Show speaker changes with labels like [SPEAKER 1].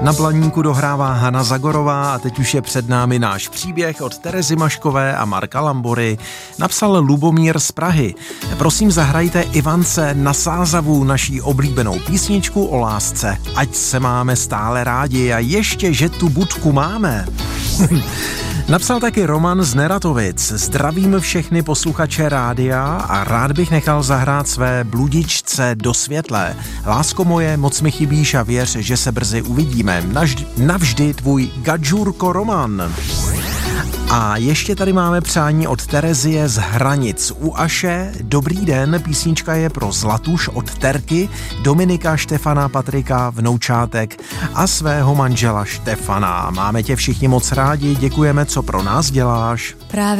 [SPEAKER 1] Na Blaníku dohrává Hana Zagorová a teď už je před námi náš příběh od Terezy Maškové a Marka Lambory. Napsal Lubomír z Prahy. Prosím, zahrajte Ivance na Sázavu naší oblíbenou písničku o lásce. Ať se máme stále rádi a ještě, že tu budku máme. Napsal taky Roman z Neratovic. Zdravím všechny posluchače rádia a rád bych nechal zahrát své bludičce do světlé. Lásko moje, moc mi chybíš a věř, že se brzy uvidíme. Navždy tvůj Gadžurko Roman. A ještě tady máme přání od Terezie z Hranic u Aše. Dobrý den, písnička je pro Zlatuš od Terky, Dominika, Štefana, Patrika, vnoučátek a svého manžela Štefana. Máme tě všichni moc rádi, děkujeme, co pro nás děláš.
[SPEAKER 2] Právě